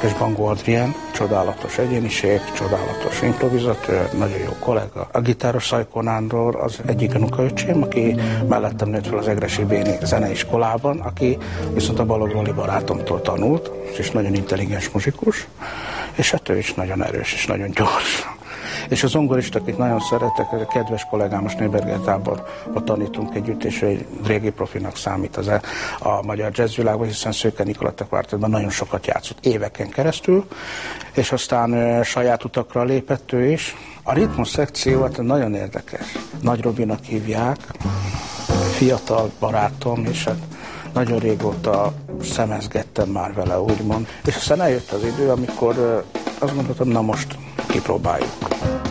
Székes Bangó Adrien, csodálatos egyéniség, csodálatos improvizatőr, nagyon jó kollega. A gitáros Szajkó Nándor az egyik unokaöcsém, aki mellettem nőtt fel az Egressy Béni zeneiskolában, aki viszont a Balogh Loli barátomtól tanult, és nagyon intelligens muzsikus, és hát ő is nagyon erős és nagyon gyors. És a zongorista, akit nagyon szeretek, ez a kedves kollégám, most Néberger Táborban tanítunk együtt, és egy régi profinak számít a magyar jazzvilágban, hiszen Szőke Nikola Kvartettben nagyon sokat játszott éveken keresztül, és aztán saját utakra lépett ő is. A ritmus szekció hát nagyon érdekes. Nagy Robinak hívják, fiatal barátom, és hát nagyon régóta szemezgettem már vele, úgymond. És aztán eljött az idő, amikor azt gondoltam, na most kipróbáljuk.